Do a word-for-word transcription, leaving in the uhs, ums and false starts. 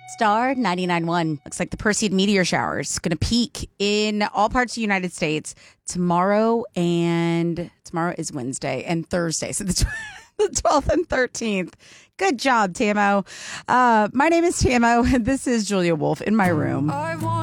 Star ninety-nine point one. Looks like the Perseid meteor shower is going to peak in all parts of the United States tomorrow, and tomorrow is Wednesday and Thursday. So the, tw- the twelfth and thirteenth. Good job, Tamo. Uh, my name is Tamo, and this is Julia Wolf in my room.